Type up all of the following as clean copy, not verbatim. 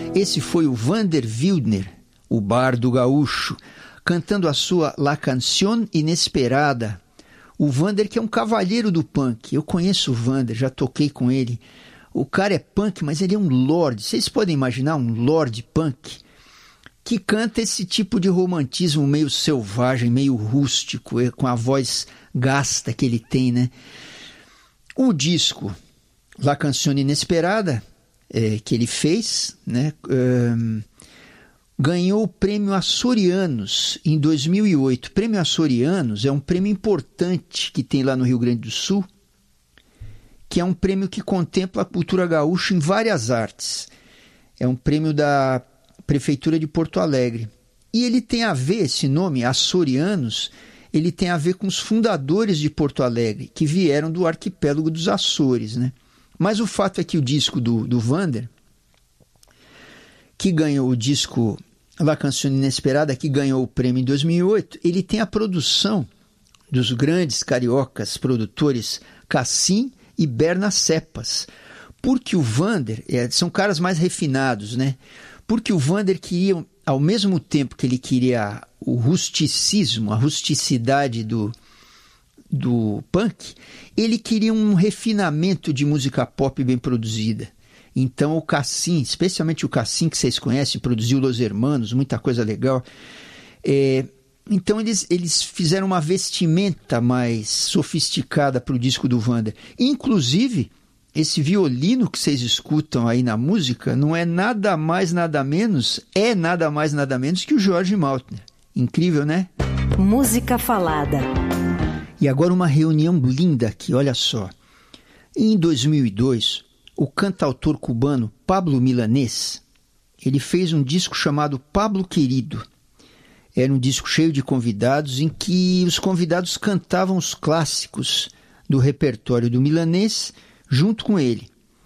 Esse foi o Vander Wildner, o bardo gaúcho, cantando a sua La Canción Inesperada. O Vander, que é um cavalheiro do punk. Eu conheço o Vander, já toquei com ele. O cara é punk, mas ele é um lord. Vocês podem imaginar um lord punk que canta esse tipo de romantismo meio selvagem, meio rústico, com a voz gasta que ele tem, né? O disco La Canción Inesperada, que ele fez, né, ganhou o Prêmio Açorianos em 2008. O Prêmio Açorianos é um prêmio importante que tem lá no Rio Grande do Sul, que é um prêmio que contempla a cultura gaúcha em várias artes. É um prêmio da Prefeitura de Porto Alegre. E ele tem a ver, esse nome, Açorianos, ele tem a ver com os fundadores de Porto Alegre, que vieram do arquipélago dos Açores, né? Mas o fato é que o disco do Vander, que ganhou o disco La Canción Inesperada, que ganhou o prêmio em 2008, ele tem a produção dos grandes cariocas produtores Cassim e Berna Cepas. Porque o Vander, são caras mais refinados, né? Porque o Vander queria, ao mesmo tempo que ele queria o rusticismo, a rusticidade do punk, ele queria um refinamento de música pop bem produzida. Então o Cassim, especialmente o Cassim que vocês conhecem, produziu Los Hermanos, muita coisa legal. Então eles fizeram uma vestimenta mais sofisticada para o disco do Vander. Inclusive, esse violino que vocês escutam aí na música não é nada mais, nada menos, que o Jorge Maltner. Incrível, né? Música Falada. E agora uma reunião linda aqui, olha só. Em 2002, o cantautor cubano Pablo Milanés, ele fez um disco chamado Pablo Querido. Era um disco cheio de convidados, em que os convidados cantavam os clássicos do repertório do Milanés junto com ele.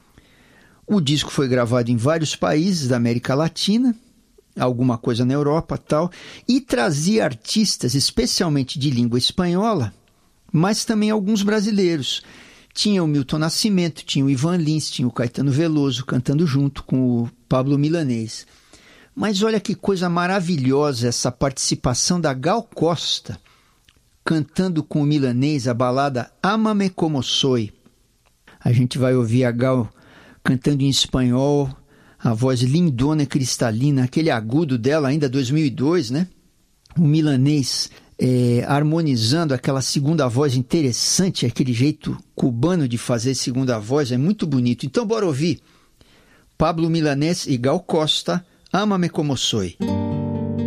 O disco foi gravado em vários países da América Latina, alguma coisa na Europa, tal, e trazia artistas, especialmente de língua espanhola, mas também alguns brasileiros. Tinha o Milton Nascimento, tinha o Ivan Lins, tinha o Caetano Veloso cantando junto com o Pablo Milanés. Mas olha que coisa maravilhosa essa participação da Gal Costa, cantando com o Milanés a balada Ámame Como Soy. A gente vai ouvir a Gal cantando em espanhol, a voz lindona e cristalina, aquele agudo dela, ainda 2002, né? O Milanés harmonizando aquela segunda voz interessante, aquele jeito cubano de fazer segunda voz, é muito bonito. Então bora ouvir Pablo Milanés e Gal Costa, Ámame Como Soy.